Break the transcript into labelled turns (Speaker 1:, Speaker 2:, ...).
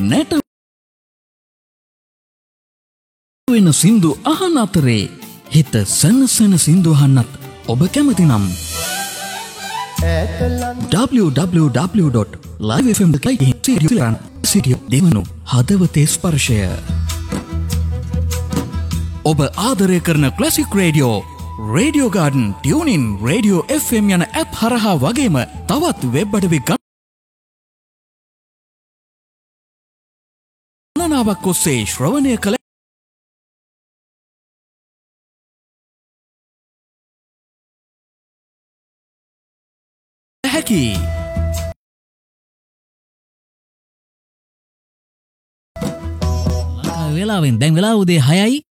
Speaker 1: නැට වෙන සින්දු අහන අතරේ හිත සනසන සින්දු අහන්නත් ඔබ කැමති නම් www.livefm.lk දෙවනු හදවතේ ස්පර්ශය ඔබ ආදරය කරන classic radio garden tuning radio FM යන ඇප් හරහා වගේම තවත් වෙබ් අඩවි ගණනාවක් ඔස්සේ ශ්‍රවණය කළ හැකි
Speaker 2: වෙලාවෙන් දැන් වෙලා උදේ 6යි